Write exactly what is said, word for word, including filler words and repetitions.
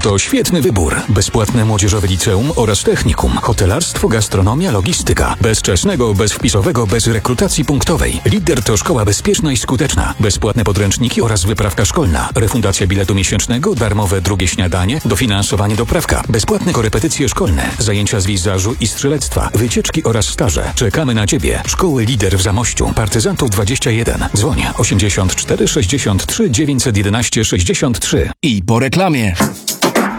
to świetny wybór. Bezpłatne młodzieżowe liceum oraz technikum. Hotelarstwo, gastronomia, logistyka. Bez czesnego, bez wpisowego, bez rekrutacji punktowej. Lider to szkoła bezpieczna i skuteczna. Bezpłatne podręczniki oraz wyprawka szkolna. Refundacja biletu miesięcznego, darmowe drugie śniadanie, dofinansowanie doprawka. Bezpłatne korepetycje szkolne. Zajęcia z wizażu i strzelectwa. Wycieczki oraz staże. Czekamy na Ciebie. Szkoły Lider w Zamościu. Partyzantów dwadzieścia jeden. Dzwoń osiemdziesiąt cztery sześćdziesiąt trzy dziewięćset jedenaście sześćdziesiąt trzy. I po reklamie.